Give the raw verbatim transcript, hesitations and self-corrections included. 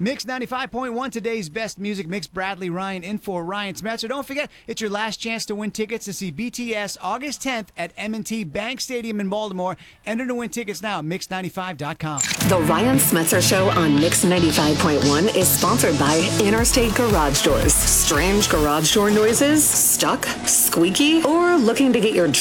Mix ninety-five point one, today's best music mix. Bradley Ryan in for Ryan Smetzer. Don't forget, it's your last chance to win tickets to see B T S August tenth at M and T Bank Stadium in Baltimore. Enter to win tickets now at mix ninety-five dot com. The Ryan Smetzer Show on Mix ninety-five point one is sponsored by Interstate Garage Doors. Strange garage door noises? Stuck? Squeaky? Or looking to get your